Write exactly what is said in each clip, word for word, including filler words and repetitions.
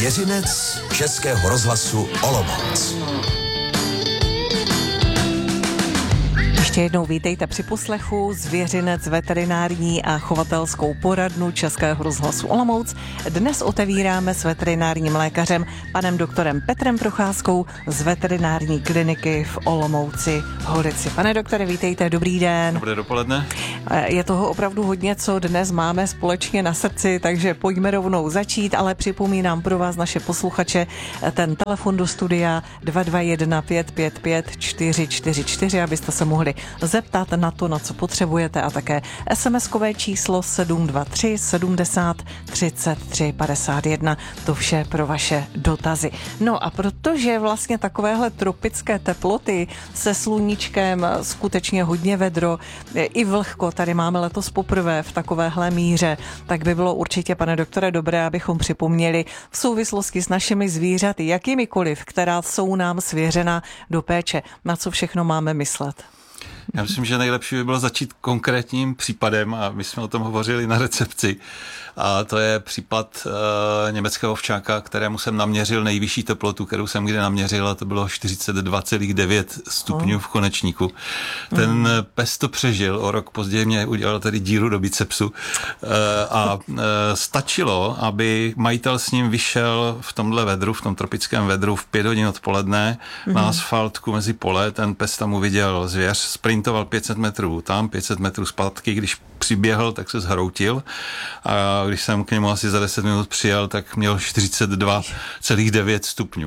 Svěřinec Českého rozhlasu Olomouc. Ještě jednou vítejte při poslechu Zvěřinec veterinární a chovatelskou poradnu Českého rozhlasu Olomouc. Dnes otevíráme s veterinárním lékařem panem doktorem Petrem Procházkou z veterinární kliniky v Olomouci Holici. Pane doktore, vítejte, dobrý den. Dobré dopoledne. Je toho opravdu hodně, co dnes máme společně na srdci, takže pojďme rovnou začít, ale připomínám pro vás, naše posluchače, ten telefon do studia dva dva jedna pět pět pět čtyři čtyři čtyři, abyste se mohli zeptat na to, na co potřebujete, a také es em eskové číslo sedm dva tři sedmdesát třicet tři padesát jedna. To vše pro vaše dotazy. No a protože vlastně takovéhle tropické teploty se sluníčkem, skutečně hodně vedro, i vlhko tady máme letos poprvé v takovéhle míře, tak by bylo určitě, pane doktore, dobré, abychom připomněli v souvislosti s našimi zvířaty, jakýmikoliv, která jsou nám svěřena do péče, na co všechno máme myslet. Já myslím, že nejlepší by bylo začít konkrétním případem, a my jsme o tom hovořili na recepci, a to je případ e, německého ovčáka, kterému jsem naměřil nejvyšší teplotu, kterou jsem kdy naměřil, a to bylo čtyřicet dva celá devět stupňů v konečníku. Ten mm. pes to přežil, o rok později mě udělal tady díru do bicepsu e, a e, stačilo, aby majitel s ním vyšel v tomhle vedru, v tom tropickém vedru v pět hodin odpoledne mm. na asfaltku mezi pole, ten pes tam uviděl zvěř, sprintoval pět set metrů tam, pět set metrů zpátky, když přiběhl, tak se zhroutil, a když jsem k němu asi za deset minut přijel, tak měl čtyřicet dva celá devět stupňů.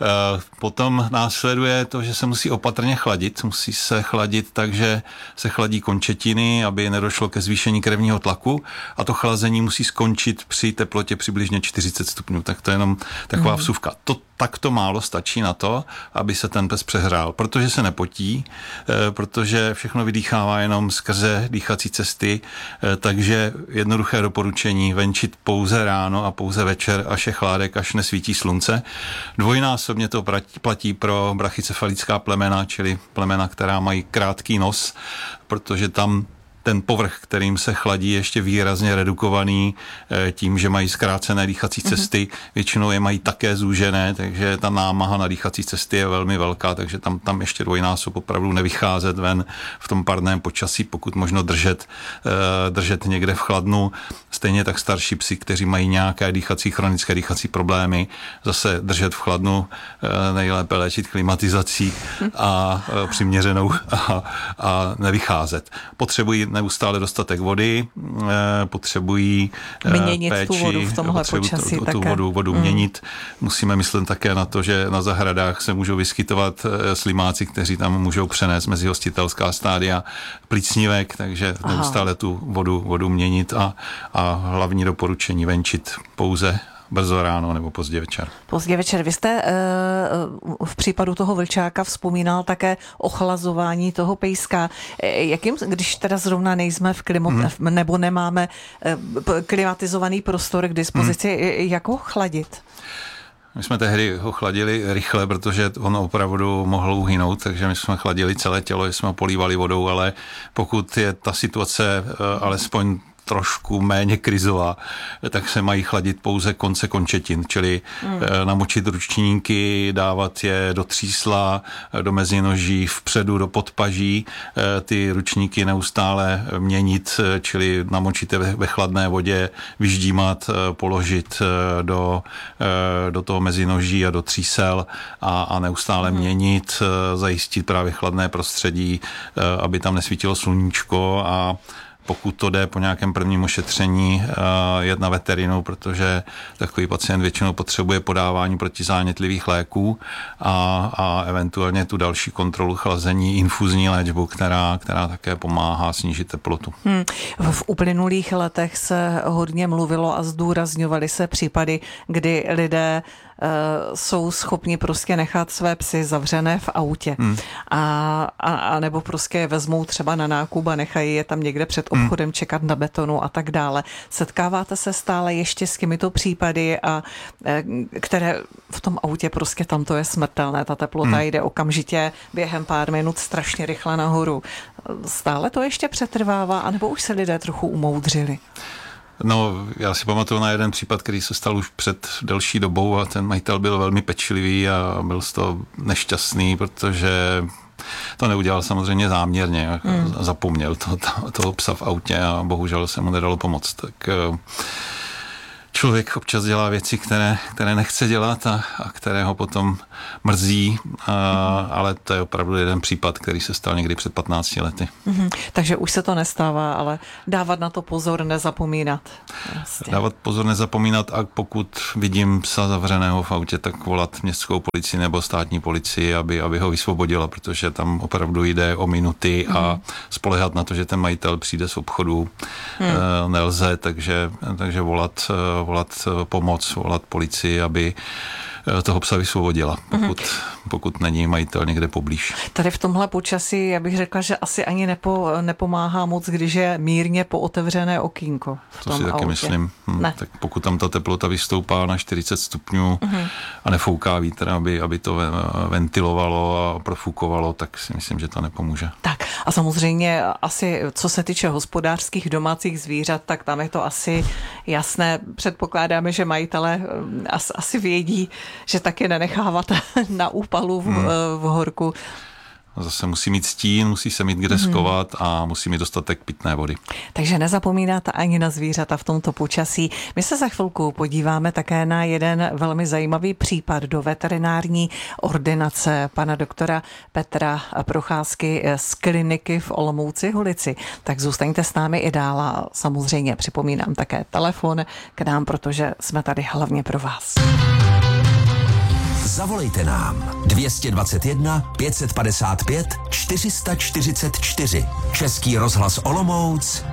Potom následuje to, že se musí opatrně chladit, musí se chladit tak, že se chladí končetiny, aby nedošlo ke zvýšení krevního tlaku, a to chlazení musí skončit při teplotě přibližně čtyřicet stupňů, tak to je jenom taková mm. vsuvka. To takto málo stačí na to, aby se ten pes přehrál, protože se nepotí, protože všechno vydýchává jenom skrze dýchací cesty, takže jednoduché doporučení venčit pouze ráno a pouze večer, až je chládek, až nesvítí slunce. Dvojnásobně to platí pro brachycefalická plemena, čili plemena, která mají krátký nos, protože tam ten povrch, kterým se chladí, je ještě výrazně redukovaný tím, že mají zkrácené dýchací cesty. Mm-hmm. Většinou je mají také zúžené, takže ta námaha na dýchací cesty je velmi velká, takže tam, tam ještě dvojnásob opravdu nevycházet ven v tom parném počasí, pokud možno držet, držet někde v chladnu. Stejně tak starší psi, kteří mají nějaké dýchací, chronické dýchací problémy, zase držet v chladnu, nejlépe léčit klimatizací a přiměřenou a, a nevycházet. Potřebují neustále dostatek vody, potřebují měnit péči, tu vodu v tomhle počasí. Tu, tu vodu, vodu mm. měnit. Musíme myslet také na to, že na zahradách se můžou vyskytovat slimáci, kteří tam můžou přenést mezi hostitelská stádia plícnívek, takže Aha. neustále tu vodu, vodu měnit a, a hlavní doporučení venčit pouze brzo ráno nebo pozdě večer. Pozdě večer. Vy jste uh, v případu toho vlčáka vzpomínal také ochlazování toho pejska. Jakým, když teda zrovna nejsme v klimat, hmm. nebo nemáme uh, klimatizovaný prostor k dispozici, hmm. jak ho chladit? My jsme tehdy ho chladili rychle, protože on opravdu mohl uhynout, takže my jsme chladili celé tělo, jsme ho polívali vodou, ale pokud je ta situace uh, alespoň trošku méně krizová, tak se mají chladit pouze konce končetin, čili mm. namočit ručníky, dávat je do třísla, do mezinoží, vpředu do podpaží, ty ručníky neustále měnit, čili namočit je ve chladné vodě, vyždímat, položit do, do toho mezinoží a do třísel a, a neustále mm. měnit, zajistit právě chladné prostředí, aby tam nesvítilo sluníčko, a pokud to jde po nějakém prvním ošetření, jet na veterinu, protože takový pacient většinou potřebuje podávání protizánětlivých léků a, a eventuálně tu další kontrolu chlazení, infuzní léčbu, která, která také pomáhá snížit teplotu. Hmm. V uplynulých letech se hodně mluvilo a zdůrazňovaly se případy, kdy lidé jsou schopni prostě nechat své psy zavřené v autě. Hmm. A, a, a nebo prostě je vezmou třeba na nákup a nechají je tam někde před obchodem hmm. čekat na betonu a tak dále. Setkáváte se stále ještě s těmito případy, a které v tom autě prostě tam to je smrtelné, ta teplota hmm. jde okamžitě během pár minut strašně rychle nahoru. Stále to ještě přetrvává, anebo už se lidé trochu umoudřili? No, já si pamatuju na jeden případ, který se stal už před delší dobou a ten majitel byl velmi pečlivý a byl z toho nešťastný, protože to neudělal samozřejmě záměrně, hmm. zapomněl to, to, toho psa v autě a bohužel se mu nedalo pomoct. Tak člověk občas dělá věci, které, které nechce dělat a, a které ho potom mrzí, a, ale to je opravdu jeden případ, který se stal někdy před patnácti lety. Mm-hmm. Takže už se to nestává, ale dávat na to pozor, nezapomínat. Vlastně. Dávat pozor, nezapomínat a pokud vidím psa zavřeného v autě, tak volat městskou policii nebo státní policii, aby, aby ho vysvobodila, protože tam opravdu jde o minuty mm. a spoléhat na to, že ten majitel přijde z obchodu mm. nelze, takže, takže volat volat pomoc, volat policii, aby toho psa vysvobodila, pokud, mm-hmm. pokud není majitel někde poblíž. Tady v tomhle počasí, já bych řekla, že asi ani nepo, nepomáhá moc, když je mírně pootevřené okýnko v tom To si taky autě. myslím. Hm, tak pokud tam ta teplota vystoupá na čtyřicet stupňů mm-hmm. a nefouká vítr, aby, aby to ventilovalo a profukovalo, tak si myslím, že to nepomůže. Tak a samozřejmě asi, co se týče hospodářských domácích zvířat, tak tam je to asi jasné. Předpokládáme, že majitelé asi, asi vědí, že taky nenechávat na úpalu v, hmm. v horku. Zase musí mít stín, musí se mít kde skovat a musí mít dostatek pitné vody. Takže nezapomínáte ani na zvířata v tomto počasí. My se za chvilku podíváme také na jeden velmi zajímavý případ do veterinární ordinace pana doktora Petra Procházky z kliniky v Olomouci Holici. Tak zůstaňte s námi i dál a samozřejmě připomínám také telefon k nám, protože jsme tady hlavně pro vás. Zavolejte nám dvě dvacet jedna pět set padesát pět čtyři sta čtyřicet čtyři. Český rozhlas Olomouc